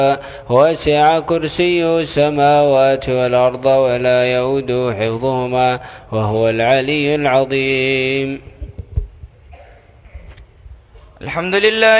وسع كرسيه السماوات والأرض ولا يؤوده حفظهما وهو العلي العظيم. الحمد لله